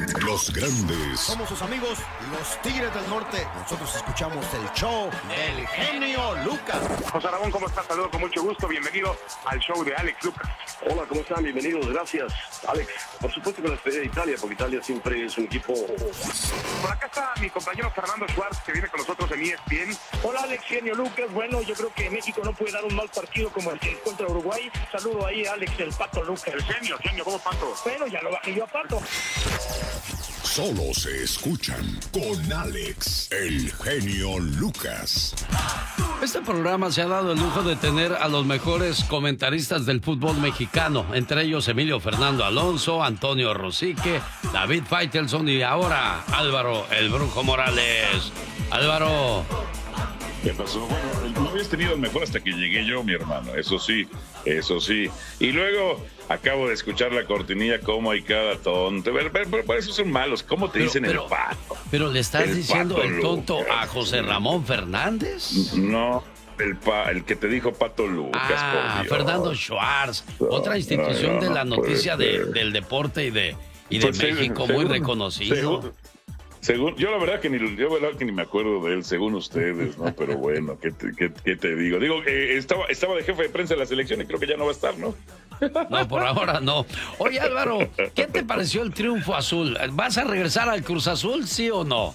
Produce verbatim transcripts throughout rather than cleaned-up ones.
Los grandes. Somos sus amigos, los Tigres del Norte. Nosotros escuchamos el show del genio Lucas. José Ramón, ¿cómo estás? Saludos con mucho gusto. Bienvenido al show de Alex Lucas. Hola, ¿cómo están? Bienvenidos. Gracias, Alex. Por supuesto que la estrella de Italia, porque Italia siempre es un equipo... Por acá está mi compañero Fernando Schwartz, que viene con nosotros en E S P N. Hola, Alex, genio Lucas. Bueno, yo creo que México no puede dar un mal partido como el que contra Uruguay. Saludo ahí a Alex, el Pato Lucas. El genio, genio, ¿cómo Pato? Bueno, ya lo bajé yo a Pato. Solo se escuchan con Alex, el genio Lucas. Este programa se ha dado el lujo de tener a los mejores comentaristas del fútbol mexicano, entre ellos Emilio Fernando Alonso, Antonio Rosique, David Faitelson y ahora Álvaro el Brujo Morales. Álvaro. ¿Qué pasó? Bueno, no habías tenido el mejor hasta que llegué yo, mi hermano. Eso sí, eso sí. Y luego acabo de escuchar la cortinilla, cómo hay cada tonto. Pero, pero, pero por eso son malos. ¿Cómo te pero, dicen pero, el pato? Pero le estás el diciendo el tonto Lucas. a José Ramón Fernández. No, el, pa, el que te dijo Pato Lucas. Ah, Fernando Schwartz. No, otra institución no, no, de la noticia no de, del deporte y de, y de pues México, según, muy reconocido. Según, Según, yo la verdad que ni yo la verdad que ni me acuerdo de él, según ustedes, ¿no? Pero bueno, ¿qué te, qué, qué te digo? Digo, eh, estaba, estaba de jefe de prensa de la selección y creo que ya no va a estar, ¿no? No, por ahora no. Oye, Álvaro, ¿qué te pareció el triunfo azul? ¿Vas a regresar al Cruz Azul, sí o no?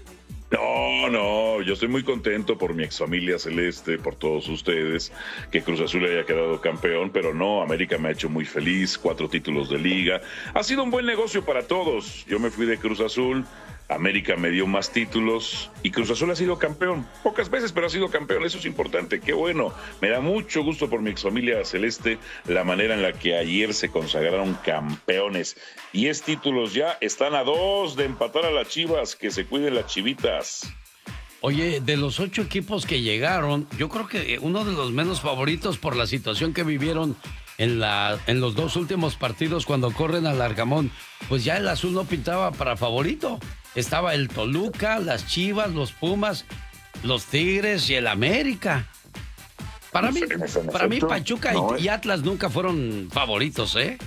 No, no, yo estoy muy contento por mi exfamilia celeste, por todos ustedes, que Cruz Azul haya quedado campeón, pero no, América me ha hecho muy feliz, cuatro títulos de liga. Ha sido un buen negocio para todos. Yo me fui de Cruz Azul, América me dio más títulos y Cruz Azul ha sido campeón. Pocas veces, pero ha sido campeón. Eso es importante. Qué bueno. Me da mucho gusto por mi exfamilia celeste la manera en la que ayer se consagraron campeones. Diez títulos ya. Están a dos de empatar a las Chivas. Que se cuiden las chivitas. Oye, de los ocho equipos que llegaron, yo creo que uno de los menos favoritos por la situación que vivieron en, la, en los dos últimos partidos cuando corren al Arcamón, pues ya el azul no pintaba para favorito. Estaba el Toluca, las Chivas, los Pumas, los Tigres y el América. Para mí, para mí Pachuca y, y Atlas nunca fueron favoritos, ¿eh?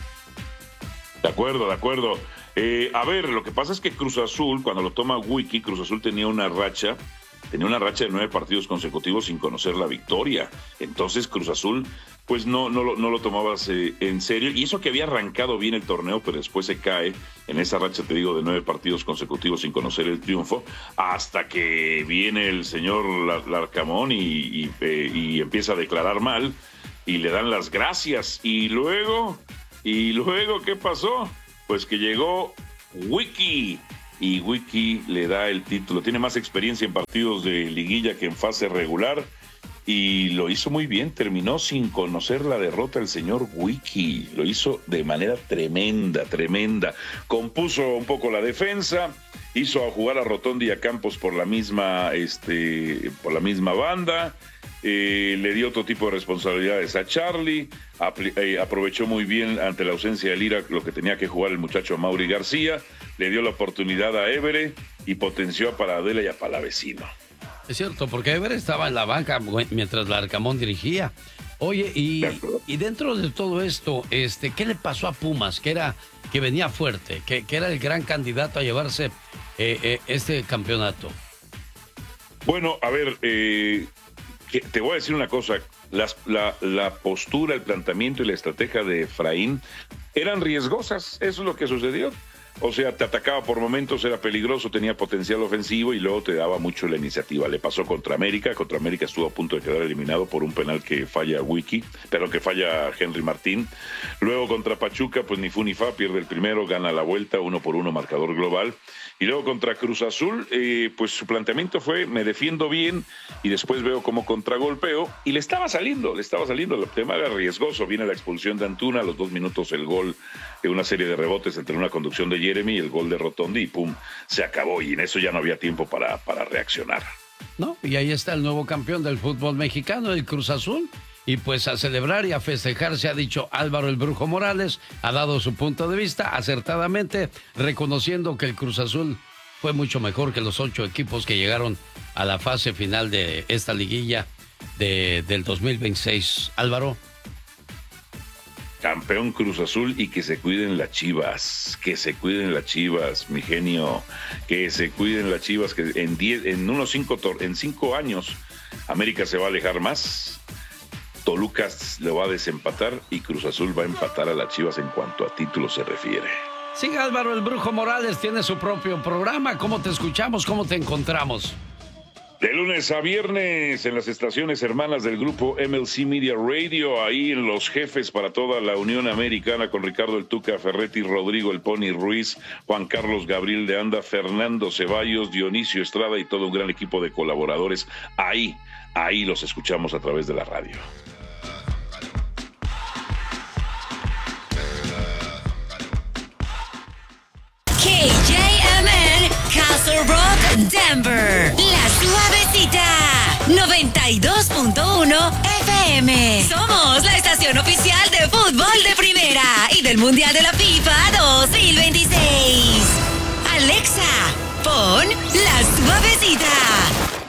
De acuerdo, de acuerdo. Eh, a ver, lo que pasa es que Cruz Azul, cuando lo toma Wiki, Cruz Azul tenía una racha, tenía una racha de nueve partidos consecutivos sin conocer la victoria. Entonces Cruz Azul, pues no, no, lo, no lo tomabas eh, en serio. Y eso que había arrancado bien el torneo, pero después se cae en esa racha, te digo, de nueve partidos consecutivos sin conocer el triunfo, hasta que viene el señor Larcamón y, y, eh, y empieza a declarar mal y le dan las gracias. Y luego, y luego, ¿qué pasó? Pues que llegó Wiki y Wiki le da el título. Tiene más experiencia en partidos de liguilla que en fase regular y lo hizo muy bien. Terminó sin conocer la derrota el señor Wiki. Lo hizo de manera tremenda, tremenda. Compuso un poco la defensa, hizo a jugar a Rotondi y a Campos por la misma, este, por la misma banda. Eh, le dio otro tipo de responsabilidades a Charlie, apl- eh, aprovechó muy bien ante la ausencia de Lira lo que tenía que jugar el muchacho Mauri García, le dio la oportunidad a Évere y potenció a Paradela y a Palavecino. Es cierto, porque Évere estaba en la banca mientras Larcamón dirigía. Oye, y, y dentro de todo esto, este, ¿qué le pasó a Pumas? Que era, que venía fuerte, que, que era el gran candidato a llevarse eh, eh, este campeonato. Bueno, a ver, eh, que, te voy a decir una cosa, Las, la, la postura, el planteamiento y la estrategia de Efraín eran riesgosas, eso es lo que sucedió. O sea, te atacaba por momentos, era peligroso, tenía potencial ofensivo y luego te daba mucho la iniciativa. Le pasó contra América, contra América estuvo a punto de quedar eliminado por un penal que falla Wiki, pero que falla Henry Martín. Luego contra Pachuca, pues ni fu ni fa, pierde el primero, gana la vuelta, uno por uno, marcador global. Y luego contra Cruz Azul, eh, pues su planteamiento fue, me defiendo bien y después veo como contragolpeo y le estaba saliendo, le estaba saliendo, el tema era riesgoso, viene la expulsión de Antuna, a los dos minutos el gol de una serie de rebotes entre una conducción de Jeremy y el gol de Rotondi y pum, se acabó y en eso ya no había tiempo para, para reaccionar. No, y ahí está el nuevo campeón del fútbol mexicano, el Cruz Azul. Y pues a celebrar y a festejar se ha dicho Álvaro el Brujo Morales, ha dado su punto de vista acertadamente, reconociendo que el Cruz Azul fue mucho mejor que los ocho equipos que llegaron a la fase final de esta liguilla de, del dos mil veintiséis. Álvaro. Campeón Cruz Azul y que se cuiden las Chivas, que se cuiden las Chivas, mi genio, que se cuiden las Chivas, que en diez, en unos cinco, en cinco años América se va a alejar más, Toluca le va a desempatar y Cruz Azul va a empatar a las Chivas en cuanto a títulos se refiere. Sí, Álvaro, el Brujo Morales tiene su propio programa. ¿Cómo te escuchamos? ¿Cómo te encontramos? De lunes a viernes en las estaciones hermanas del grupo M L C Media Radio, ahí en Los Jefes para toda la Unión Americana con Ricardo el Tuca Ferretti, Rodrigo el Pony Ruiz, Juan Carlos Gabriel de Anda, Fernando Ceballos, Dionisio Estrada y todo un gran equipo de colaboradores. Ahí, ahí los escuchamos a través de la radio. K J M N, Castle Rock, Denver. La Suavecita, noventa y dos punto uno F M. Somos la estación oficial de fútbol de primera y del Mundial de la FIFA dos mil veintiséis. Alexa, pon La Suavecita.